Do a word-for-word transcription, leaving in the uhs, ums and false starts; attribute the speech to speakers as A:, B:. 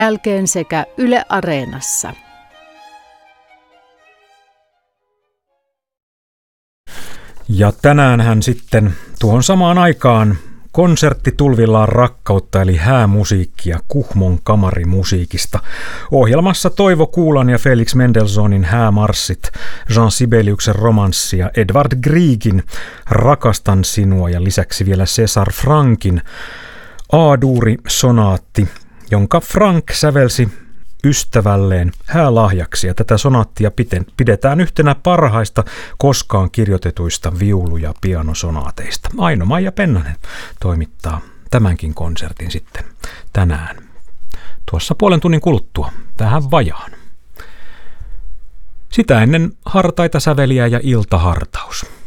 A: jälkeen sekä Yle Areenassa.
B: Ja tänäänhän sitten tuohon samaan aikaan konsertti Tulvillaan rakkautta eli häämusiikkia Kuhmon kamarimusiikista. Ohjelmassa Toivo Kuulan ja Felix Mendelssohnin häämarssit, Jean Sibeliuksen romanssi ja Edvard Griegin Rakastan sinua ja lisäksi vielä César Frankin A-duuri-sonaatti, jonka Frank sävelsi ystävälleen häälahjaksi, ja tätä sonaattia pidetään yhtenä parhaista koskaan kirjoitetuista viulu- ja pianosonaateista. Aino-Maija Pennanen toimittaa tämänkin konsertin sitten tänään tuossa puolen tunnin kuluttua tähän vajaan. Sitä ennen hartaita säveliä ja iltahartaus.